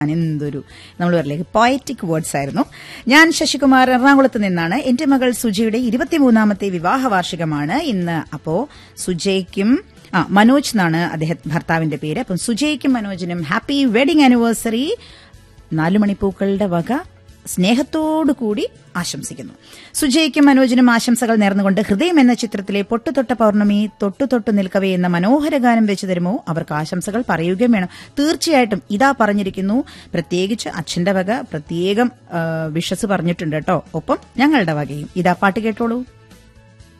എന്തൊരു നമ്മൾ പറയില്ലേ പോയറ്റിക് വേർഡ്സ് ആയിരുന്നു. ഞാൻ ശശികുമാർ എറണാകുളത്ത് നിന്നാണ്. എന്റെ മകൾ സുജയുടെ 23ാമത്തെ വിവാഹ വാർഷികമാണ് ഇന്ന്. അപ്പോ സുജയ്ക്കും മനോജ് എന്നാണ് ഭർത്താവിന്റെ പേര്. അപ്പം സുജയ്ക്കും മനോജിനും ഹാപ്പി വെഡിങ് ആനിവേഴ്സറി 4 മണിപ്പൂക്കളുടെ വക സ്നേഹത്തോടുകൂടി ആശംസിക്കുന്നു. സുജയ്ക്കും മനോജിനും ആശംസകൾ നേർന്നുകൊണ്ട് ഹൃദയം എന്ന ചിത്രത്തിലെ പൊട്ടുതൊട്ട പൗർണമി തൊട്ടു നിൽക്കവേ എന്ന മനോഹര ഗാനം വെച്ചു തരുമോ? അവർക്ക് ആശംസകൾ പറയുകയും വേണം. തീർച്ചയായിട്ടും ഇതാ പറഞ്ഞിരിക്കുന്നു. പ്രത്യേകിച്ച് അച്ഛന്റെ വക പ്രത്യേകം വിഷസ് പറഞ്ഞിട്ടുണ്ട് കേട്ടോ. ഒപ്പം ഞങ്ങളുടെ വകയും. ഇതാ പാട്ട് കേട്ടോളൂ.